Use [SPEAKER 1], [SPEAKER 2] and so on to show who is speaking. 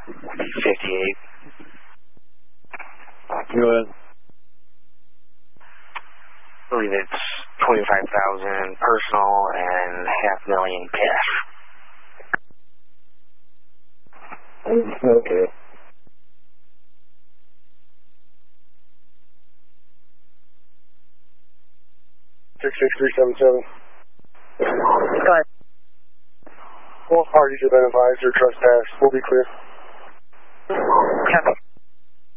[SPEAKER 1] 58.
[SPEAKER 2] Go ahead.
[SPEAKER 1] I believe it's 25,000 personal and $500,000 cash.
[SPEAKER 2] Okay. 66377.
[SPEAKER 3] Go ahead.
[SPEAKER 2] Both parties have been advised or trespass. We'll be clear.
[SPEAKER 3] Copy.